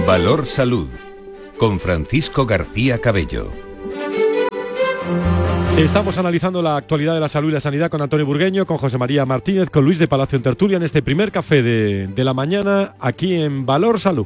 Valor Salud, con Francisco García Cabello. Estamos analizando la actualidad de la salud y la sanidad con Antonio Burgueño, con José María Martínez, con Luis de Palacio en tertulia en este primer café de la mañana aquí en Valor Salud.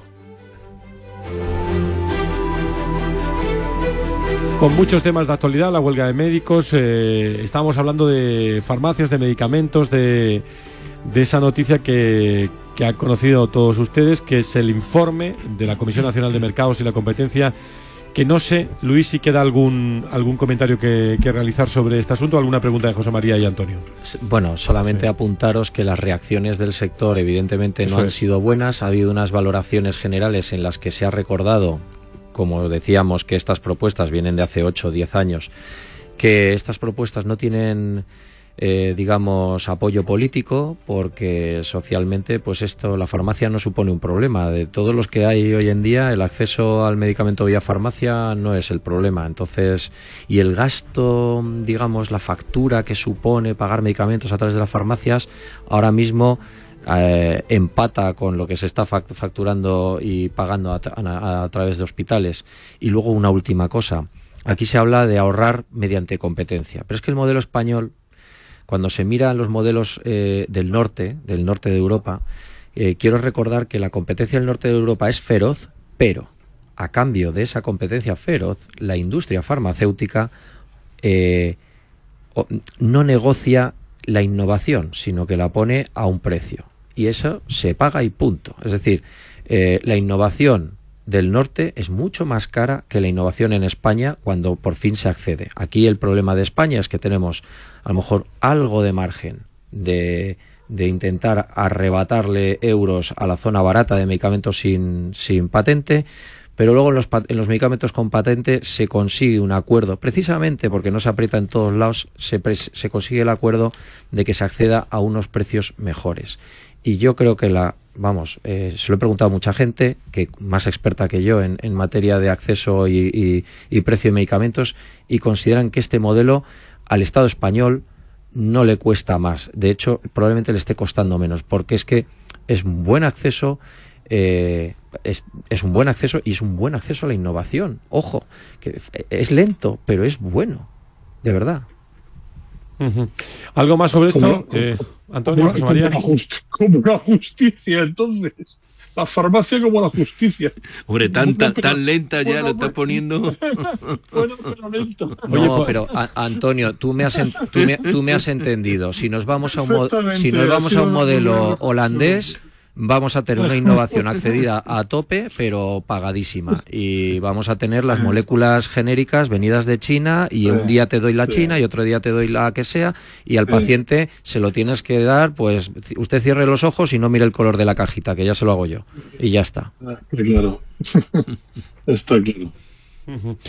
Con muchos temas de actualidad, la huelga de médicos, estamos hablando de farmacias, de medicamentos, de esa noticia que han conocido todos ustedes, que es el informe de la Comisión Nacional de Mercados y la Competencia, que no sé, Luis, si queda algún comentario que realizar sobre este asunto, alguna pregunta de José María y Antonio. Bueno, solamente apuntaros que las reacciones del sector evidentemente no han sido buenas. Ha habido unas valoraciones generales en las que se ha recordado, como decíamos, que estas propuestas vienen de hace 8 o 10 años, que estas propuestas no tienen, digamos, apoyo político, porque socialmente, pues la farmacia no supone un problema. De todos los que hay hoy en día, el acceso al medicamento vía farmacia no es el problema. Entonces, y el gasto, digamos, la factura que supone pagar medicamentos a través de las farmacias, ahora mismo empata con lo que se está facturando y pagando a través de hospitales. Y luego una última cosa. Aquí se habla de ahorrar mediante competencia, pero es que el modelo español, cuando se miran los modelos del norte de Europa, quiero recordar que la competencia del norte de Europa es feroz, pero a cambio de esa competencia feroz, la industria farmacéutica no negocia la innovación, sino que la pone a un precio. Y eso se paga y punto. Es decir, la innovación del norte es mucho más cara que la innovación en España cuando por fin se accede. Aquí el problema de España es que tenemos a lo mejor algo de margen de intentar arrebatarle euros a la zona barata de medicamentos sin patente, pero luego en los medicamentos con patente se consigue un acuerdo, precisamente porque no se aprieta en todos lados, se consigue el acuerdo de que se acceda a unos precios mejores. Y yo creo que se lo he preguntado a mucha gente, que más experta que yo en materia de acceso y precio de medicamentos, y consideran que este modelo al Estado español no le cuesta más. De hecho, probablemente le esté costando menos, porque es que es un buen acceso, es un buen acceso y es un buen acceso a la innovación. Ojo, que es lento, pero es bueno, de verdad. Uh-huh. ¿Algo más sobre esto, Antonio, José María? Como la justicia, entonces. La farmacia como la justicia. Hombre, tan lenta ya lo está poniendo. Pero lento. No, pero Antonio, tú me has entendido. Si nos vamos a un modelo holandés, vamos a tener una innovación accedida a tope, pero pagadísima. Y vamos a tener las moléculas genéricas venidas de China, y un día te doy la China y otro día te doy la que sea, y al paciente se lo tienes que dar, pues usted cierre los ojos y no mire el color de la cajita, que ya se lo hago yo. Y ya está. Claro. Está claro. Uh-huh.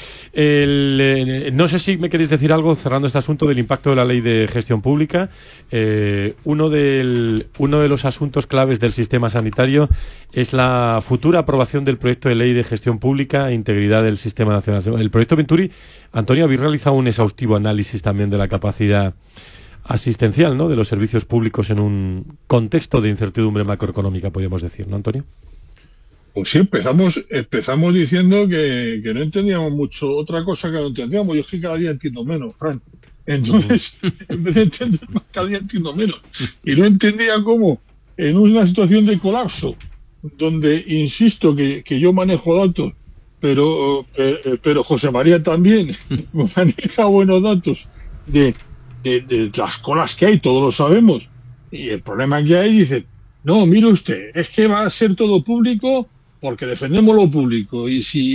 No sé si me queréis decir algo cerrando este asunto del impacto de la ley de gestión pública. Uno de los asuntos claves del sistema sanitario es la futura aprobación del proyecto de ley de gestión pública e integridad del sistema nacional. El proyecto Venturi, Antonio, habéis realizado un exhaustivo análisis también de la capacidad asistencial, ¿no?, de los servicios públicos en un contexto de incertidumbre macroeconómica, podríamos decir, ¿no, Antonio? Pues sí, empezamos diciendo que no entendíamos mucho. Otra cosa que no entendíamos, yo es que cada día entiendo menos, Frank. Entonces, en vez de entender más, cada día entiendo menos. Y no entendía cómo, en una situación de colapso, donde insisto que yo manejo datos, pero José María también maneja buenos datos de las colas que hay, todos lo sabemos. Y el problema que hay, dice, no, mire usted, es que va a ser todo público porque defendemos lo público, y si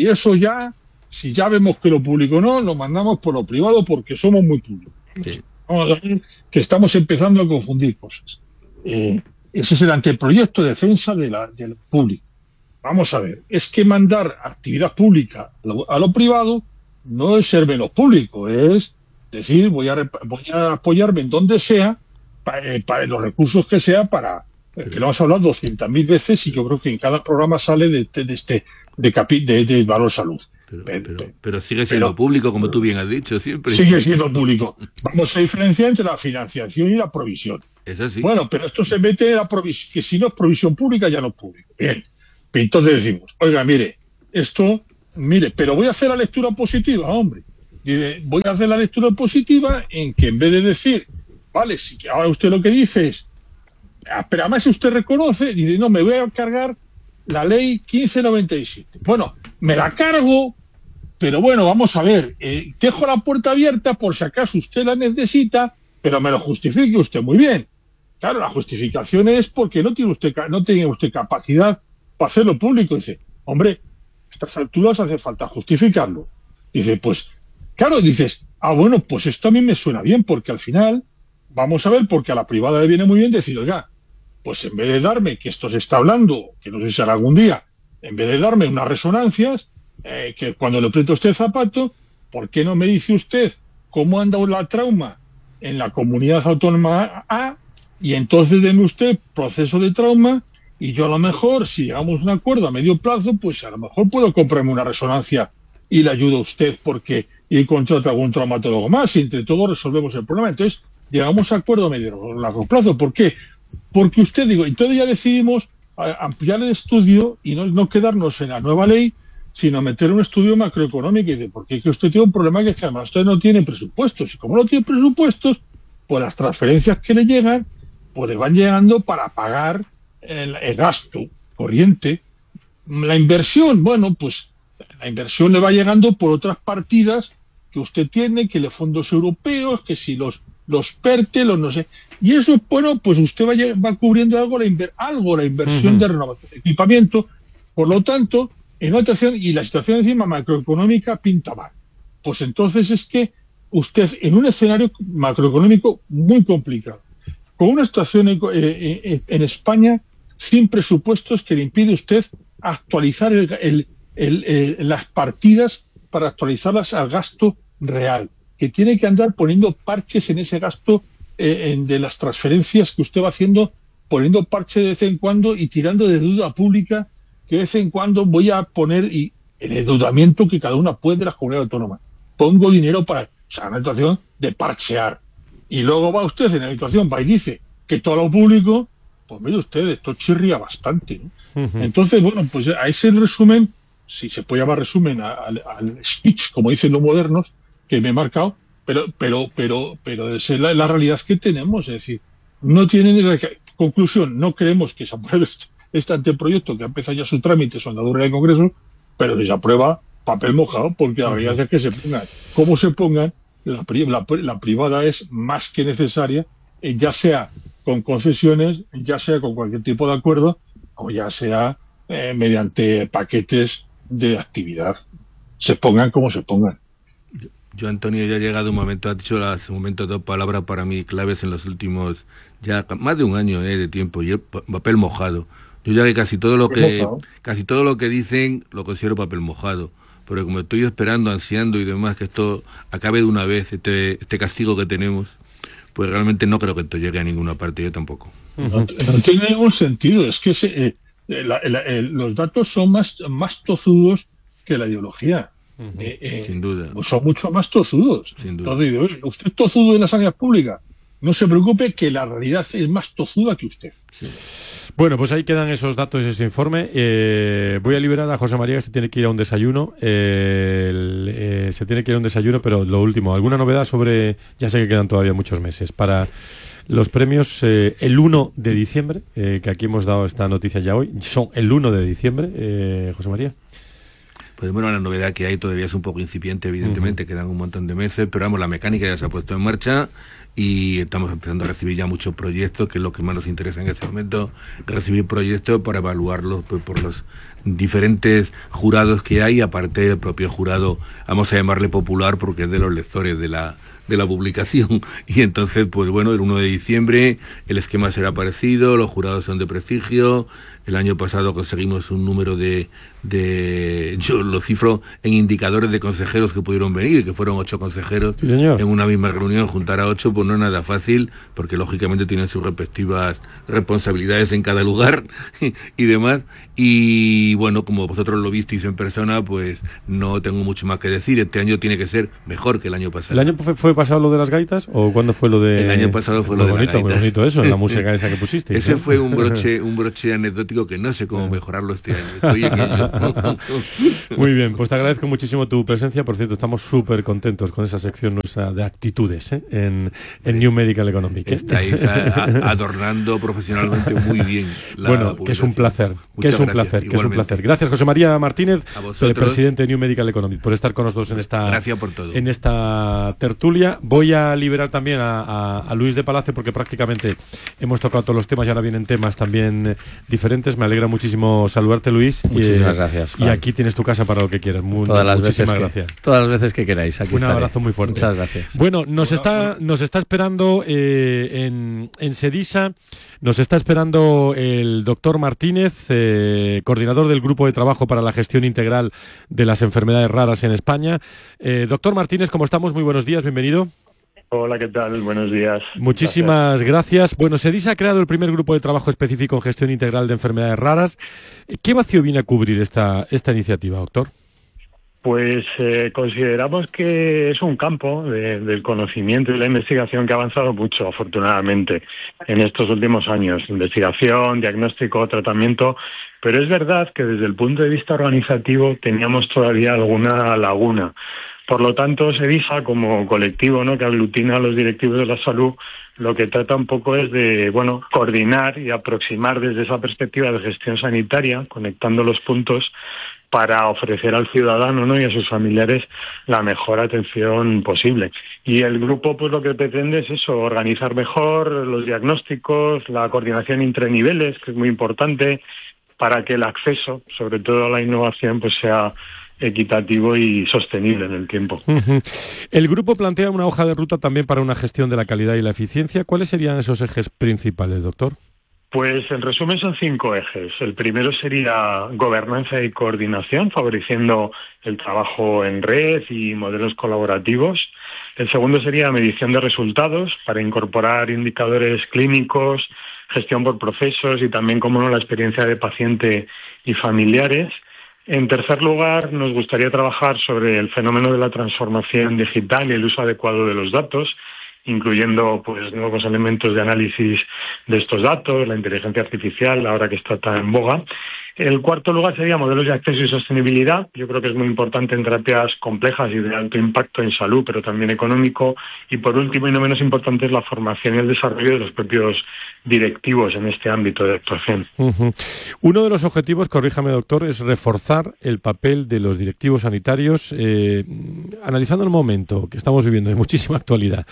ya vemos que lo público no, lo mandamos por lo privado porque somos muy públicos. Sí. Vamos a ver que estamos empezando a confundir cosas. Ese es el anteproyecto de defensa del público. Vamos a ver, es que mandar actividad pública a lo privado no es ser menos público, es decir, voy a apoyarme en donde sea, para los recursos que sea, para que lo hemos hablado 200.000 veces, y yo creo que en cada programa sale de Valor Salud. Pero sigue siendo público, como tú bien has dicho siempre. Sigue siendo público. Vamos a diferenciar entre la financiación y la provisión. Es así. Bueno, pero esto se mete en la provisión, que si no es provisión pública, ya no es público. Bien. Entonces decimos, oiga, mire, pero voy a hacer la lectura positiva, hombre. Dice, voy a hacer la lectura positiva en que en vez de decir, vale, si ahora usted lo que dice es, pero además usted reconoce, dice, no, me voy a cargar la ley 1597. Bueno, me la cargo, pero bueno, vamos a ver, dejo la puerta abierta por si acaso usted la necesita, pero me lo justifique usted muy bien. Claro, la justificación es porque no tiene usted capacidad para hacerlo público. Dice, hombre, a estas alturas hace falta justificarlo. Dice, pues, claro, dices, bueno, pues esto a mí me suena bien, porque al final, vamos a ver, porque a la privada le viene muy bien decir, oiga, pues en vez de darme, que esto se está hablando, que no sé si hará algún día, en vez de darme unas resonancias, que cuando le aprieta usted el zapato, ¿por qué no me dice usted cómo anda la trauma en la comunidad autónoma A? Y entonces deme usted proceso de trauma, y yo a lo mejor, si llegamos a un acuerdo a medio plazo, pues a lo mejor puedo comprarme una resonancia y le ayudo a usted y contrata algún traumatólogo más, y entre todos resolvemos el problema. Entonces, llegamos a acuerdo a medio o largo plazo. ¿Por qué? Porque usted, entonces ya decidimos ampliar el estudio y no quedarnos en la nueva ley, sino meter un estudio macroeconómico. Y dice, porque es que usted tiene un problema que es que además usted no tiene presupuestos. Y como no tiene presupuestos, pues las transferencias que le llegan, pues le van llegando para pagar el gasto corriente. La inversión, bueno, pues la inversión le va llegando por otras partidas que usted tiene, que los fondos europeos, que si los PERTE, los no sé. Y eso, bueno, pues usted va cubriendo algo la inversión de renovación de equipamiento. Por lo tanto, en otra situación, y la situación encima macroeconómica pinta mal. Pues entonces es que usted, en un escenario macroeconómico muy complicado, con una situación en España sin presupuestos que le impide a usted actualizar las partidas para actualizarlas al gasto real, que tiene que andar poniendo parches en ese gasto de las transferencias que usted va haciendo, poniendo parches de vez en cuando y tirando de deuda pública que de vez en cuando voy a poner, y el endeudamiento que cada una puede de las comunidades autónomas. Pongo dinero para, una situación de parchear. Y luego va usted en la situación, va y dice que todo lo público, pues mire usted, esto chirría bastante, ¿no? Entonces, bueno, pues a ese resumen, si se puede llamar resumen al speech, como dicen los modernos, que me he marcado, pero esa es la realidad que tenemos. Es decir, no tienen conclusión, no creemos que se apruebe este anteproyecto que ha empezado ya su trámite, su andadura en el Congreso, pero si se aprueba, papel mojado, porque la realidad es que se pongan, como se pongan, la privada es más que necesaria, ya sea con concesiones, ya sea con cualquier tipo de acuerdo, o ya sea mediante paquetes de actividad. Se pongan como se pongan. Yo, Antonio, ya ha llegado un momento, has dicho hace un momento dos palabras para mí claves en los últimos, ya más de un año de tiempo, y el papel mojado. Yo ya que casi todo lo que dicen lo considero papel mojado, pero como estoy esperando, ansiando y demás que esto acabe de una vez, este castigo que tenemos, pues realmente no creo que esto llegue a ninguna parte, yo tampoco. No tiene ningún sentido, es que los datos son más tozudos que la ideología. Sin duda. Son mucho más tozudos. Sin duda. Entonces, usted es tozudo en la sanidad pública, no se preocupe que la realidad es más tozuda que usted. Sí. Bueno, pues ahí quedan esos datos y ese informe. Voy a liberar a José María, que se tiene que ir a un desayuno. Pero lo último, ¿alguna novedad sobre...? Ya sé que quedan todavía muchos meses para los premios el 1 de diciembre, que aquí hemos dado esta noticia ya hoy. Son el 1 de diciembre, José María. Pues bueno, la novedad que hay todavía es un poco incipiente, evidentemente, quedan un montón de meses, pero vamos, la mecánica ya se ha puesto en marcha y estamos empezando a recibir ya muchos proyectos, que es lo que más nos interesa en este momento, recibir proyectos para evaluarlos por los diferentes jurados que hay, aparte del propio jurado, vamos a llamarle popular porque es de los lectores de la publicación, y entonces, pues bueno, el 1 de diciembre el esquema será parecido, los jurados son de prestigio. El año pasado conseguimos un número yo lo cifro en indicadores de consejeros que pudieron venir, que fueron 8 consejeros. Sí, señor. En una misma reunión. Juntar a 8 pues no es nada fácil, porque lógicamente tienen sus respectivas responsabilidades en cada lugar y demás. Y bueno, como vosotros lo visteis en persona, pues no tengo mucho más que decir. Este año tiene que ser mejor que el año pasado. El año jueves pasado lo de las gaitas o cuándo fue lo de...? El año pasado fue lo de las gaitas. Muy bonito eso, en la música esa que pusiste. Ese fue un broche anecdótico que no sé cómo mejorarlo este año. Estoy en ello. Muy bien, pues te agradezco muchísimo tu presencia. Por cierto, estamos súper contentos con esa sección nuestra de actitudes en New Medical Economic. Estáis adornando profesionalmente muy bien la bueno, que es un placer. Que es un placer. Gracias, José María Martínez, presidente de New Medical Economic, por estar con nosotros Gracias por todo. En esta tertulia. Voy a liberar también a Luis de Palacio porque prácticamente hemos tocado todos los temas y ahora vienen temas también diferentes. Me alegra muchísimo saludarte, Luis. Muchísimas gracias, Juan. Y aquí tienes tu casa para lo que quieras. Todas las veces que queráis. Aquí un abrazo muy fuerte. Muchas gracias. Bueno, nos está esperando en Sedisa, nos está esperando el doctor Martínez, coordinador del Grupo de Trabajo para la Gestión Integral de las Enfermedades Raras en España. Doctor Martínez, ¿cómo estamos? Muy buenos días, bienvenido. Hola, ¿qué tal? Buenos días. Muchísimas gracias. Bueno, Sedisa ha creado el primer grupo de trabajo específico en gestión integral de enfermedades raras. ¿Qué vacío viene a cubrir esta iniciativa, doctor? Pues consideramos que es un campo del conocimiento y la investigación que ha avanzado mucho, afortunadamente, en estos últimos años. Investigación, diagnóstico, tratamiento, pero es verdad que desde el punto de vista organizativo teníamos todavía alguna laguna. Por lo tanto, Sedisa, como colectivo, ¿no?, que aglutina a los directivos de la salud, lo que trata un poco es de, coordinar y aproximar desde esa perspectiva de gestión sanitaria, conectando los puntos para ofrecer al ciudadano, ¿no?, y a sus familiares la mejor atención posible. Y el grupo, pues lo que pretende es eso, organizar mejor los diagnósticos, la coordinación entre niveles, que es muy importante, para que el acceso, sobre todo a la innovación, pues sea equitativo y sostenible en el tiempo. El grupo plantea una hoja de ruta también para una gestión de la calidad y la eficiencia. ¿Cuáles serían esos ejes principales, doctor? Pues en resumen son 5 ejes. El primero sería gobernanza y coordinación, favoreciendo el trabajo en red y modelos colaborativos. El segundo sería medición de resultados para incorporar indicadores clínicos, gestión por procesos y también, como no, la experiencia de paciente y familiares. En tercer lugar, nos gustaría trabajar sobre el fenómeno de la transformación digital y el uso adecuado de los datos, incluyendo pues nuevos elementos de análisis de estos datos, la inteligencia artificial, ahora que está tan en boga. El cuarto lugar sería modelos de acceso y sostenibilidad. Yo creo que es muy importante en terapias complejas y de alto impacto en salud, pero también económico. Y por último, y no menos importante, es la formación y el desarrollo de los propios directivos en este ámbito de actuación. Uno de los objetivos, corríjame doctor, es reforzar el papel de los directivos sanitarios, analizando el momento que estamos viviendo de muchísima actualidad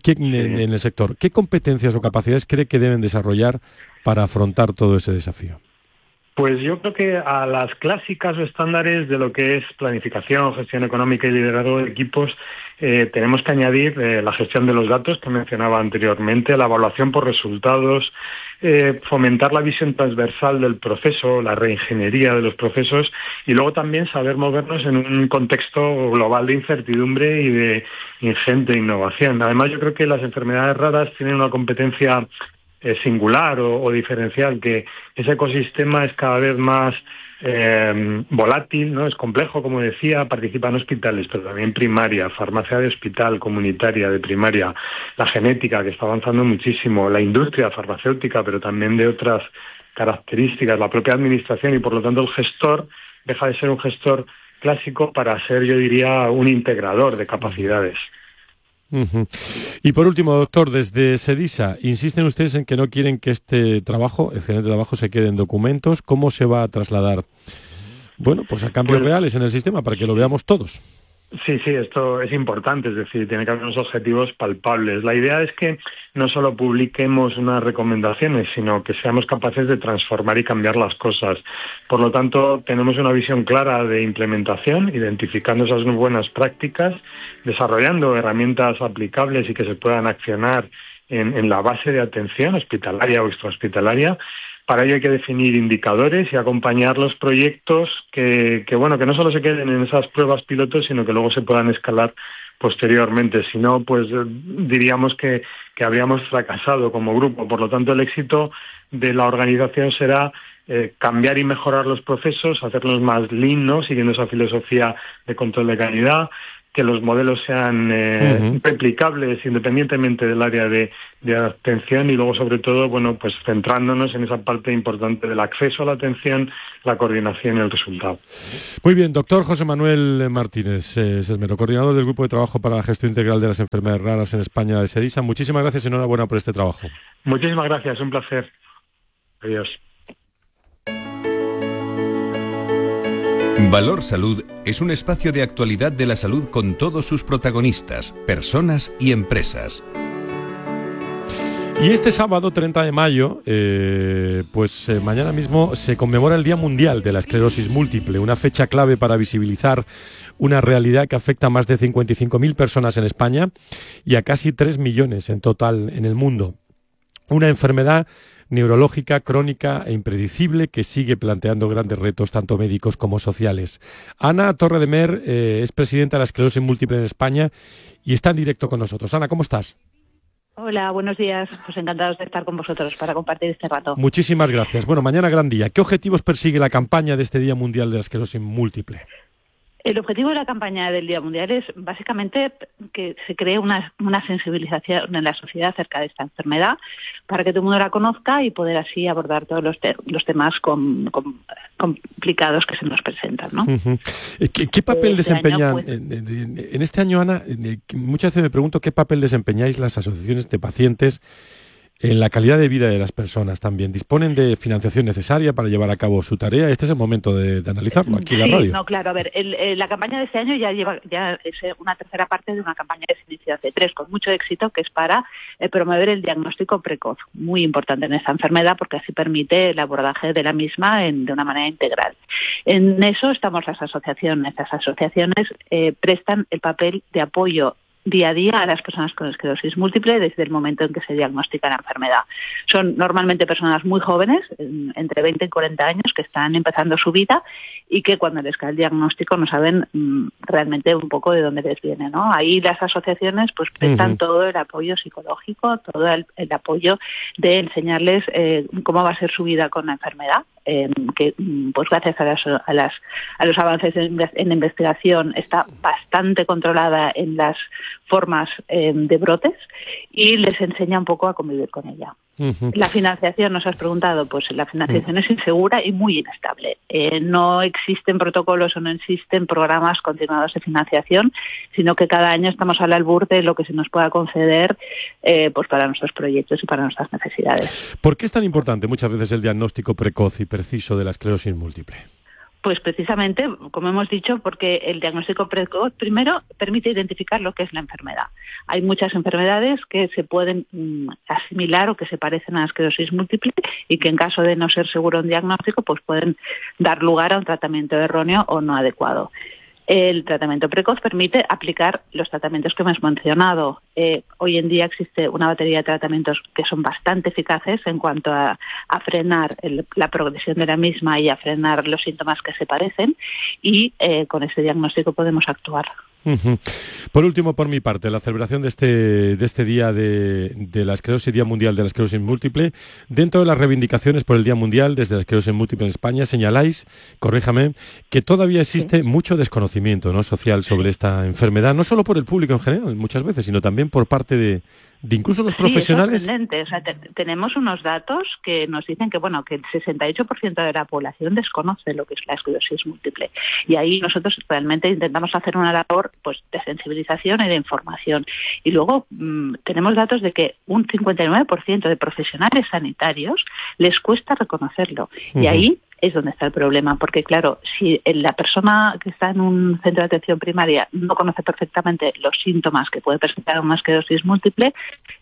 en el sector. ¿Qué competencias o capacidades cree que deben desarrollar para afrontar todo ese desafío? Pues yo creo que a las clásicas o estándares de lo que es planificación, gestión económica y liderazgo de equipos, tenemos que añadir la gestión de los datos que mencionaba anteriormente, la evaluación por resultados, fomentar la visión transversal del proceso, la reingeniería de los procesos y luego también saber movernos en un contexto global de incertidumbre y de ingente innovación. Además, yo creo que las enfermedades raras tienen una competencia singular o diferencial, que ese ecosistema es cada vez más volátil, ¿no? Es complejo, como decía, participa en hospitales, pero también primaria, farmacia de hospital, comunitaria, de primaria, la genética, que está avanzando muchísimo, la industria farmacéutica, pero también de otras características, la propia administración, y por lo tanto el gestor deja de ser un gestor clásico para ser, yo diría, un integrador de capacidades. Y por último, doctor, desde Sedisa, insisten ustedes en que no quieren que este trabajo, excelente trabajo, se quede en documentos. ¿Cómo se va a trasladar, pues a cambios reales en el sistema para que lo veamos todos? Sí, esto es importante, es decir, tiene que haber unos objetivos palpables. La idea es que no solo publiquemos unas recomendaciones, sino que seamos capaces de transformar y cambiar las cosas. Por lo tanto, tenemos una visión clara de implementación, identificando esas buenas prácticas, desarrollando herramientas aplicables y que se puedan accionar en la base de atención hospitalaria o extrahospitalaria. Para ello hay que definir indicadores y acompañar los proyectos que no solo se queden en esas pruebas pilotos, sino que luego se puedan escalar posteriormente. Si no, pues diríamos que habríamos fracasado como grupo. Por lo tanto, el éxito de la organización será cambiar y mejorar los procesos, hacerlos más lean, ¿no?, siguiendo esa filosofía de control de calidad, que los modelos sean replicables independientemente del área de atención y luego, sobre todo, bueno, pues centrándonos en esa parte importante del acceso a la atención, la coordinación y el resultado. Muy bien, doctor José Manuel Martínez Sesmero, coordinador del Grupo de Trabajo para la Gestión Integral de las Enfermedades Raras en España de SEDISA. Muchísimas gracias y enhorabuena por este trabajo. Muchísimas gracias, un placer. Adiós. Valor Salud es un espacio de actualidad de la salud con todos sus protagonistas, personas y empresas. Y este sábado 30 de mayo, mañana mismo se conmemora el Día Mundial de la Esclerosis Múltiple, una fecha clave para visibilizar una realidad que afecta a más de 55.000 personas en España y a casi 3 millones en total en el mundo. Una enfermedad neurológica, crónica e impredecible que sigue planteando grandes retos tanto médicos como sociales. Ana Torredemer es presidenta de la esclerosis múltiple en España y está en directo con nosotros. Ana, ¿cómo estás? Hola, buenos días. Pues encantados de estar con vosotros para compartir este rato. Muchísimas gracias. Bueno, mañana gran día. ¿Qué objetivos persigue la campaña de este Día Mundial de la Esclerosis Múltiple? El objetivo de la campaña del Día Mundial es básicamente que se cree una sensibilización en la sociedad acerca de esta enfermedad para que todo el mundo la conozca y poder así abordar todos los temas complicados que se nos presentan, ¿no? ¿Qué papel desempeñan en este año, Ana? Muchas veces me pregunto qué papel desempeñáis las asociaciones de pacientes en la calidad de vida de las personas también. ¿Disponen de financiación necesaria para llevar a cabo su tarea? Este es el momento de analizarlo aquí en la radio. No, claro. A ver, la campaña de este año ya es una tercera parte de una campaña que se inició hace 3 con mucho éxito, que es para promover el diagnóstico precoz. Muy importante en esta enfermedad porque así permite el abordaje de la misma de una manera integral. En eso estamos las asociaciones. Las asociaciones prestan el papel de apoyo día a día a las personas con esclerosis múltiple desde el momento en que se diagnostica la enfermedad. Son normalmente personas muy jóvenes, entre 20 y 40 años, que están empezando su vida y que cuando les cae el diagnóstico no saben realmente un poco de dónde les viene, ¿no? Ahí las asociaciones pues prestan todo el apoyo psicológico, todo el apoyo de enseñarles cómo va a ser su vida con la enfermedad. Que pues gracias a los avances en investigación está bastante controlada en las formas de brotes y les enseña un poco a convivir con ella. La financiación, nos has preguntado, pues la financiación es insegura y muy inestable. No existen protocolos o no existen programas continuados de financiación, sino que cada año estamos al albur de lo que se nos pueda conceder pues para nuestros proyectos y para nuestras necesidades. ¿Por qué es tan importante muchas veces el diagnóstico precoz y preciso de la esclerosis múltiple? Pues precisamente, como hemos dicho, porque el diagnóstico precoz primero permite identificar lo que es la enfermedad. Hay muchas enfermedades que se pueden asimilar o que se parecen a la esclerosis múltiple y que en caso de no ser seguro un diagnóstico pues pueden dar lugar a un tratamiento erróneo o no adecuado. El tratamiento precoz permite aplicar los tratamientos que hemos mencionado. Hoy en día existe una batería de tratamientos que son bastante eficaces en cuanto a frenar la progresión de la misma y a frenar los síntomas que se parecen y con ese diagnóstico podemos actuar. Por último, por mi parte, la celebración de este día de la esclerosis, Día Mundial de la Esclerosis Múltiple, dentro de las reivindicaciones por el Día Mundial desde la esclerosis múltiple en España, señaláis, corríjame, que todavía existe mucho desconocimiento, ¿no?, social sobre esta enfermedad, no solo por el público en general, muchas veces, sino también por parte de incluso los profesionales. Es sorprendente. O sea, tenemos unos datos que nos dicen que que el 68% de la población desconoce lo que es la esclerosis múltiple. Y ahí nosotros realmente intentamos hacer una labor pues de sensibilización y de información. Y luego tenemos datos de que un 59% de profesionales sanitarios les cuesta reconocerlo. Y ahí es donde está el problema, porque claro, si la persona que está en un centro de atención primaria no conoce perfectamente los síntomas que puede presentar una esclerosis múltiple,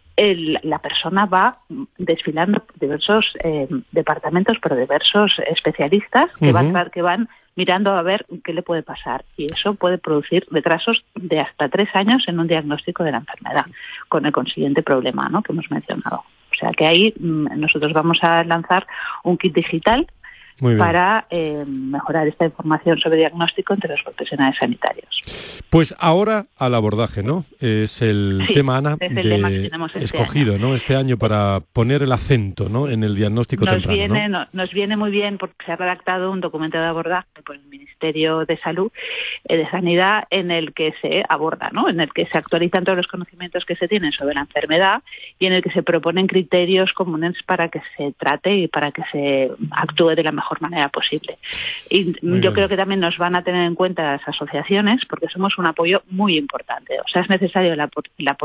la persona va desfilando diversos departamentos, pero diversos especialistas que van mirando a ver qué le puede pasar. Y eso puede producir retrasos de hasta 3 años en un diagnóstico de la enfermedad, con el consiguiente problema, ¿no?, que hemos mencionado. O sea que ahí nosotros vamos a lanzar un kit digital para mejorar esta información sobre diagnóstico entre los profesionales sanitarios. Pues ahora al abordaje, ¿no? Es el tema, Ana, es el tema que tenemos escogido, ¿no? Este año para poner el acento, ¿no? En el diagnóstico temprano. Nos viene muy bien porque se ha redactado un documento de abordaje por el Ministerio de Salud, de Sanidad, en el que se aborda, ¿no? En el que se actualizan todos los conocimientos que se tienen sobre la enfermedad y en el que se proponen criterios comunes para que se trate y para que se actúe de la mejor manera posible. Y yo creo que también nos van a tener en cuenta las asociaciones porque somos un apoyo muy importante. O sea, es necesario el apoyo